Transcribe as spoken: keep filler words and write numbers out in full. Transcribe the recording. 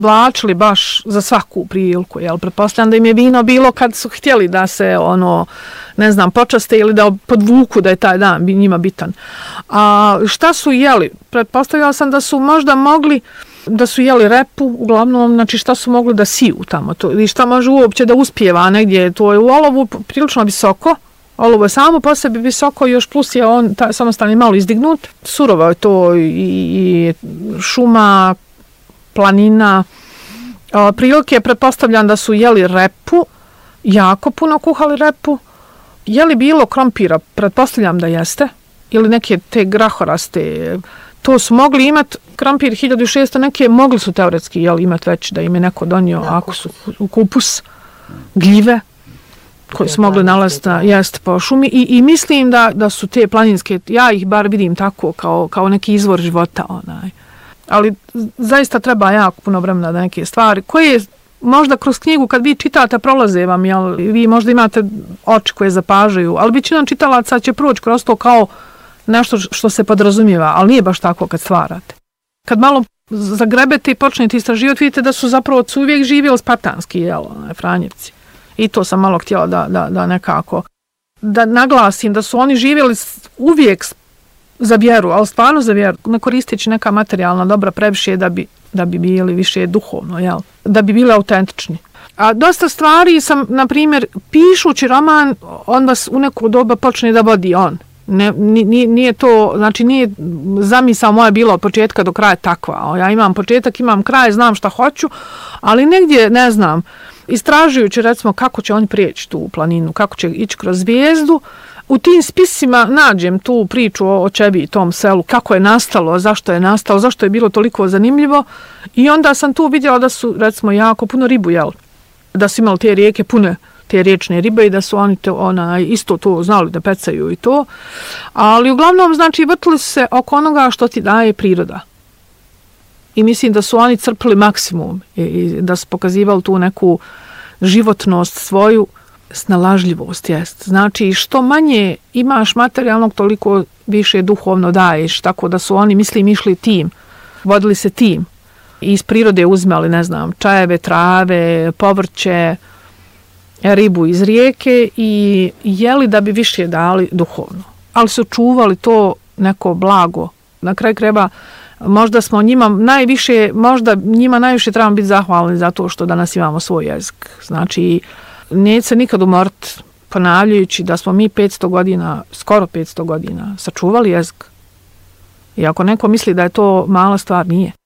vlačili baš za svaku priliku, jel? Pretpostavljam da im je vino bilo kad su htjeli da se, ono, ne znam, počaste ili da podvuku da je taj dan njima bitan. A šta su jeli? Pretpostavljala sam da su možda mogli da su jeli repu, uglavnom, znači šta su mogli da siju tamo, to, i šta može uopće da uspjeva negdje, to je u olovu prilično visoko, olovo je samo po sebi visoko, još plus je on taj samostalni malo izdignut, surovo je to i, i šuma, planina, o, prilike pretpostavljam da su jeli repu, jako puno kuhali repu, jeli bilo krompira, pretpostavljam da jeste, ili neke te grahoraste, to su mogli imati, krompir hiljadu šesto neke, mogli su teoretski jel, imati već da im je neko donio, ja, ako su u kupus, gljive, koje su mogli nalaziti na jest po šumi i, i mislim da, da su te planinske, ja ih bar vidim tako kao, kao neki izvor života. Onaj. Ali zaista treba jako puno vremena da neke stvari, koje možda kroz knjigu kad vi čitate prolaze vam, jel, vi možda imate oči koje zapažaju, ali većina čitalaca će proći kroz to kao nešto što se podrazumijeva, ali nije baš tako kad stvarate. Kad malo zagrebete i počnete istraživati, vidite da su zapravo su uvijek živjeli spartanski, jel, onaj, Franjevci. I to sam malo htjela da, da, da nekako da naglasim da su oni živjeli uvijek za vjeru, ali stvarno za vjeru, ne koristeći neka materijalna dobra previše da bi, da bi bili više duhovno, jel? Da bi bili autentični. A dosta stvari sam, na primjer, pišući roman, on vas u neku doba počne da vodi on. Ne, nije, nije to, znači nije zamisao moja bila od početka do kraja takva. Ja imam početak, imam kraj, znam šta hoću, ali negdje, ne znam, istražujući recimo kako će oni prijeći tu planinu, kako će ići kroz zvijezdu, u tim spisima nađem tu priču o Čebi i tom selu, kako je nastalo, zašto je nastalo, zašto je bilo toliko zanimljivo i onda sam tu vidjela da su recimo jako puno ribu jeli, da su imali te rijeke pune te riječne ribe i da su oni to, ona, isto to znali da pecaju i to, ali uglavnom znači vrtili su se oko onoga što ti daje priroda. I mislim da su oni crpili maksimum i, i da su pokazivali tu neku životnost svoju, snalažljivost jest. Znači što manje imaš materijalnog, toliko više duhovno daješ, tako da su oni, mislim, išli tim, vodili se tim i iz prirode uzmali, ne znam, čajeve, trave, povrće, ribu iz rijeke i jeli da bi više dali duhovno. Ali su čuvali to neko blago. Na kraju krajeva možda smo njima najviše, možda njima najviše trebamo biti zahvalni za to što danas imamo svoj jezik. Znači, neće se nikad umoriti ponavljajući da smo mi petsto godina, skoro petsto godina, sačuvali jezik. I ako neko misli da je to mala stvar, nije.